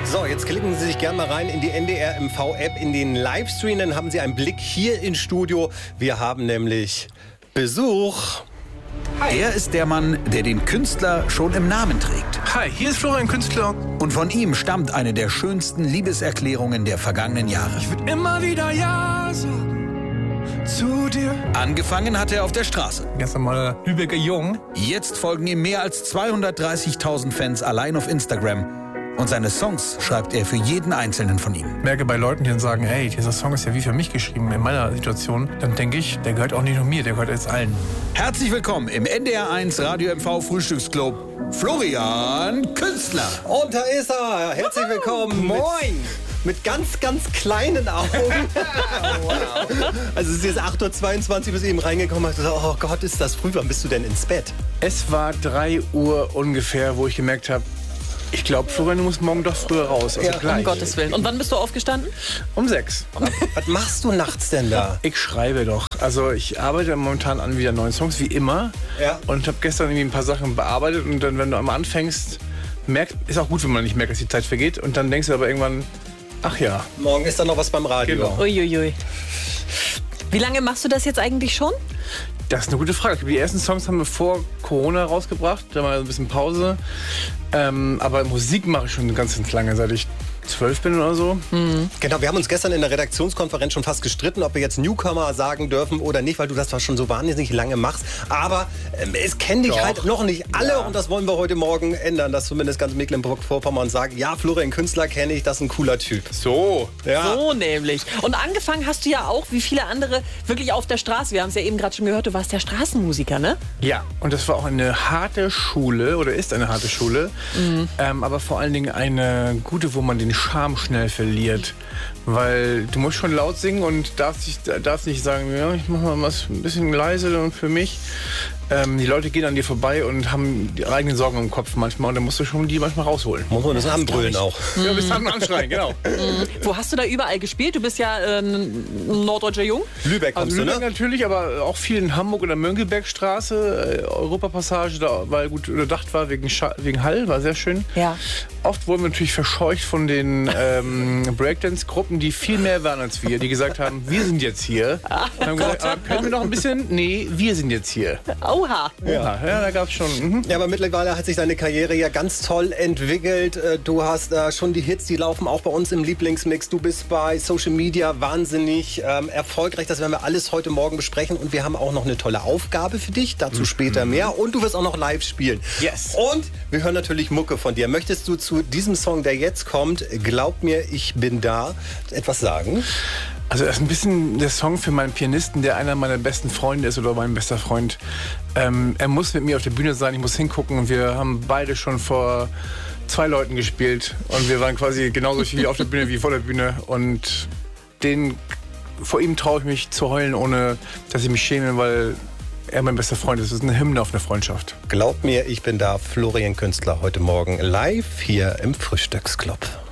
So, jetzt klicken Sie sich gerne mal rein in die NDR MV-App, in den Livestream. Dann haben Sie einen Blick hier ins Studio. Wir haben nämlich Besuch. Er ist der Mann, der den Künstler schon im Namen trägt. Hi, hier ist Florian Künstler. Und von ihm stammt eine der schönsten Liebeserklärungen der vergangenen Jahre. Ich würde immer wieder Ja sagen zu dir. Angefangen hat er auf der Straße. Ganz normaler Lübecker Jung. Jetzt folgen ihm mehr als 230.000 Fans allein auf Instagram. Und seine Songs schreibt er für jeden einzelnen von ihnen. Ich merke bei Leuten, die dann sagen, hey, dieser Song ist ja wie für mich geschrieben in meiner Situation, dann denke ich, der gehört auch nicht nur mir, der gehört jetzt allen. Herzlich willkommen im NDR1 Radio MV Frühstücksclub, Florian Künstler. Und da ist er. Herzlich willkommen. Moin. Mit ganz, ganz kleinen Augen. Wow. Also es ist jetzt 8.22 Uhr, bis eben reingekommen hast. Oh Gott, ist das früh. Wann bist du denn ins Bett? Es war 3 Uhr ungefähr, wo ich gemerkt habe, ich glaube, Florian, du musst morgen doch früher raus. Also gleich. Um Gottes Willen. Und wann bist du aufgestanden? Um 6. Was machst du nachts denn da? Ich schreibe doch. Also ich arbeite momentan an wieder neuen Songs, wie immer. Ja. Und habe gestern irgendwie ein paar Sachen bearbeitet. Und dann, wenn du einmal anfängst, ist auch gut, wenn man nicht merkt, dass die Zeit vergeht. Und dann denkst du aber irgendwann, ach ja. Morgen ist dann noch was beim Radio. Genau. Uiuiui. Wie lange machst du das jetzt eigentlich schon? Das ist eine gute Frage. Die ersten Songs haben wir vor Corona rausgebracht. Da war ein bisschen Pause. Aber Musik mache ich schon ganz lange, seit ich 12 bin oder so. Genau, wir haben uns gestern in der Redaktionskonferenz schon fast gestritten, ob wir jetzt Newcomer sagen dürfen oder nicht, weil du das zwar schon so wahnsinnig lange machst, aber es kennen dich halt noch nicht alle und das wollen wir heute Morgen ändern, dass zumindest ganz Mecklenburg-Vorpommern sagen, ja, Florian Künstler kenne ich, das ist ein cooler Typ. So. Ja. So nämlich. Und angefangen hast du ja auch, wie viele andere, wirklich auf der Straße. Wir haben es ja eben gerade schon gehört, du warst ja Straßenmusiker, ne? Ja, und das war auch eine harte Schule oder ist eine harte Schule, aber vor allen Dingen eine gute, wo man den Charme schnell verliert, weil du musst schon laut singen und darfst nicht sagen, ja, ich mach mal was ein bisschen leise und für mich. Die Leute gehen an dir vorbei und haben die eigenen Sorgen im Kopf manchmal und dann musst du schon die manchmal rausholen. Muss man das anbrüllen auch. Ja, bis dann anschreien, genau. Wo hast du da überall gespielt? Du bist ja ein norddeutscher Jung. Lübeck kommst Also du, Lübeck ne? natürlich, aber auch viel in Hamburg oder Mönckebergstraße, Europapassage, da, weil gut überdacht war wegen Hall, war sehr schön. Ja. Oft wurden wir natürlich verscheucht von den Breakdance-Gruppen, die viel mehr waren als wir, die gesagt haben, wir sind jetzt hier. Und haben gesagt, können wir noch ein bisschen? Nee, wir sind jetzt hier. Oha. Ja, da gab's schon. Ja, aber mittlerweile hat sich deine Karriere ja ganz toll entwickelt. Du hast schon die Hits, die laufen auch bei uns im Lieblingsmix. Du bist bei Social Media wahnsinnig erfolgreich. Das werden wir alles heute Morgen besprechen. Und wir haben auch noch eine tolle Aufgabe für dich. Dazu später mehr. Und du wirst auch noch live spielen. Yes. Und wir hören natürlich Mucke von dir. Möchtest du zu diesem Song, der jetzt kommt, Glaub mir, ich bin da, etwas sagen? Also das ist ein bisschen der Song für meinen Pianisten, der einer meiner besten Freunde ist oder mein bester Freund. Er muss mit mir auf der Bühne sein, ich muss hingucken und wir haben beide schon vor 2 Leuten gespielt und wir waren quasi genauso viel auf der Bühne wie vor der Bühne und vor ihm traue ich mich zu heulen, ohne dass ich mich schäme, weil er mein bester Freund ist. Das ist eine Hymne auf eine Freundschaft. Glaub mir, ich bin da. Florian Künstler heute Morgen live hier im Frühstücksclub.